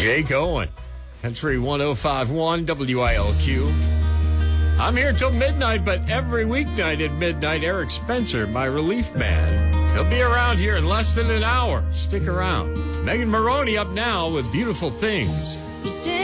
Jake Owen, Country 105.1 WILQ. I'm here till midnight, but every weeknight at midnight, Eric Spencer, my relief man, he'll be around here in less than an hour. Stick around. Megan Maroney up now with Beautiful Things.